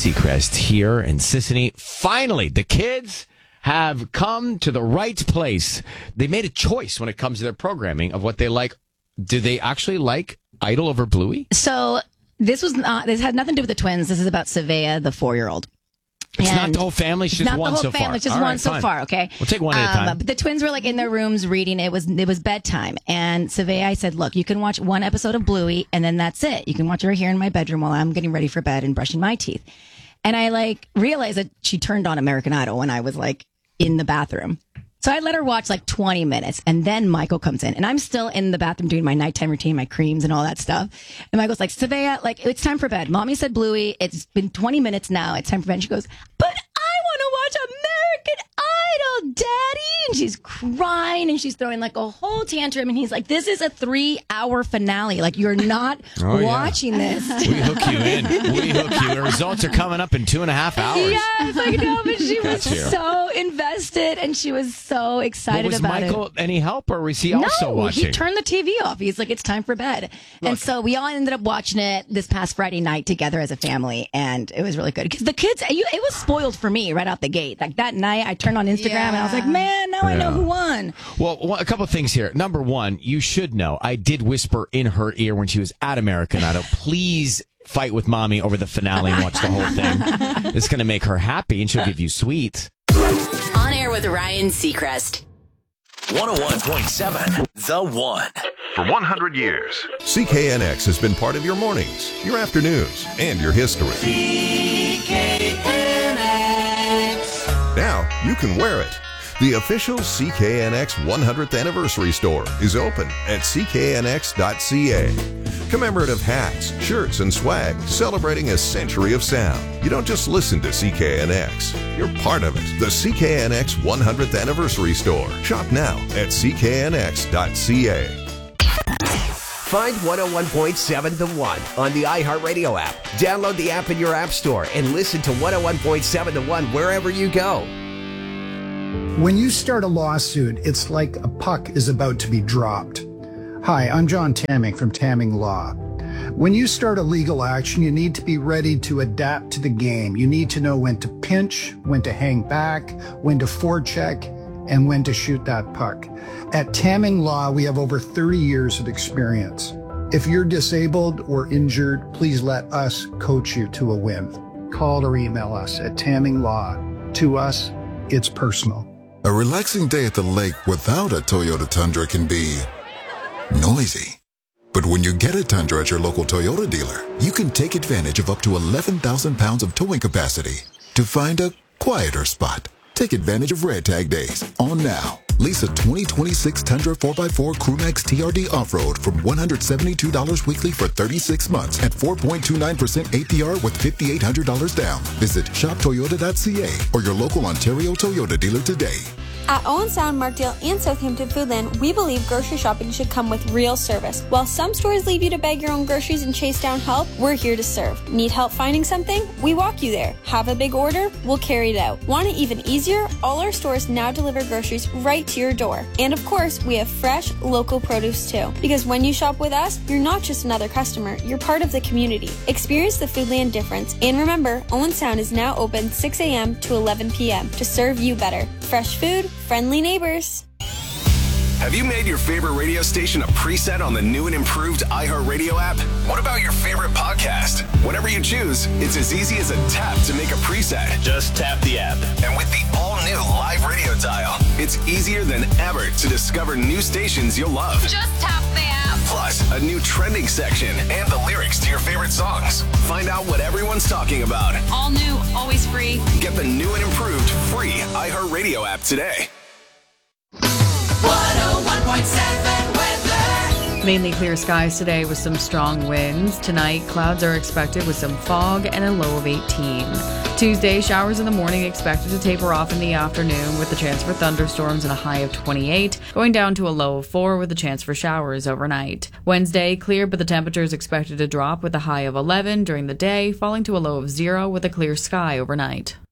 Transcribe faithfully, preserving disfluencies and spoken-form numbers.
Seacrest here in Sisseton. Finally, the kids have come to the right place. They made a choice when it comes to their programming of what they like. Do they actually like Idol over Bluey? So this was not. This had nothing to do with the twins. This is about Savea, the four-year-old. It's And not the whole family. It's just not one the whole so family, far. It's just All one right, so fine. far. Okay, we'll take one at a time. Um, but the twins were like in their rooms reading. It was it was bedtime, and Savea, I said, "Look, you can watch one episode of Bluey, and then that's it. You can watch her here in my bedroom while I'm getting ready for bed and brushing my teeth." And I like realized that she turned on American Idol when I was like in the bathroom. So I let her watch like twenty minutes, and then Michael comes in, and I'm still in the bathroom doing my nighttime routine, my creams and all that stuff. And Michael's like, Savea, like, it's time for bed. Mommy said Bluey. It's been twenty minutes now. It's time for bed. And she goes, but I want to watch American Idol, Daddy. And she's crying, and she's throwing like a whole tantrum. And he's like, this is a three-hour finale. Like, you're not oh, watching yeah. this. We hook you in. We hook you. The results are coming up in two and a half hours. Yes, I know, but she was Got you. so invested, and she was so excited well, was about Michael it. any help, or was he also no, watching? he turned the T V off. He's like, it's time for bed. Look. And so we all ended up watching it this past Friday night together as a family, and it was really good. Because the kids, you, it was spoiled for me right out the gate. Like that night, I turned on Instagram, Yeah. and I was like, man, now I know Yeah. who won. Well, one- a couple of things here. Number one, you should know, I did whisper in her ear when she was at American Idol, please fight with mommy over the finale and watch the whole thing. It's going to make her happy, and she'll give you sweets. On air with Ryan Seacrest. one oh one point seven The One. For one hundred years. C K N X has been part of your mornings, your afternoons, and your history. C K N X. Now you can wear it. The official C K N X one hundredth Anniversary Store is open at c k n x dot c a. Commemorative hats, shirts, and swag celebrating a century of sound. You don't just listen to C K N X. You're part of it. The C K N X one hundredth Anniversary Store. Shop now at c k n x dot c a. Find one oh one point seven The One on the iHeartRadio app. Download the app in your app store and listen to one oh one point seven The One wherever you go. When you start a lawsuit, it's like a puck is about to be dropped. Hi, I'm John Tamming from Tamming Law. When you start a legal action, you need to be ready to adapt to the game. You need to know when to pinch, when to hang back, when to forecheck, and when to shoot that puck. At Tamming Law, we have over thirty years of experience. If you're disabled or injured, please let us coach you to a win. Call or email us at Tamming Law. To us, it's personal. A relaxing day at the lake without a Toyota Tundra can be noisy. But when you get a Tundra at your local Toyota dealer, you can take advantage of up to eleven thousand pounds of towing capacity to find a quieter spot. Take advantage of Red Tag Days on now. Lease a twenty twenty-six Tundra four by four Crewmax T R D Off-Road from one hundred seventy-two dollars weekly for thirty-six months at four point two nine percent A P R with five thousand eight hundred dollars down. Visit shop toyota dot c a or your local Ontario Toyota dealer today. At Owen Sound, Markdale, and Southampton Foodland, we believe grocery shopping should come with real service. While some stores leave you to beg your own groceries and chase down help, we're here to serve. Need help finding something? We walk you there. Have a big order? We'll carry it out. Want it even easier? All our stores now deliver groceries right to your door. And of course, we have fresh, local produce too. Because when you shop with us, you're not just another customer, you're part of the community. Experience the Foodland difference. And remember, Owen Sound is now open six a.m. to eleven p.m. to serve you better. Fresh food, friendly neighbors. Have you made your favorite radio station a preset on the new and improved iHeartRadio app? What about your favorite podcast? Whatever you choose, it's as easy as a tap to make a preset. Just tap the app. And with the all-new live radio dial, it's easier than ever to discover new stations you'll love. Just tap the app. Plus, a new trending section and the lyrics to your favorite songs. Find out what everyone's talking about. All new, always free. Get the new and improved free iHeartRadio app today. one oh one point seven weather. Mainly clear skies today with some strong winds. Tonight, clouds are expected with some fog and a low of eighteen. Tuesday, showers in the morning expected to taper off in the afternoon with the chance for thunderstorms and a high of twenty-eight, going down to a low of four with a chance for showers overnight. Wednesday, clear, but the temperature is expected to drop with a high of eleven during the day, falling to a low of zero with a clear sky overnight.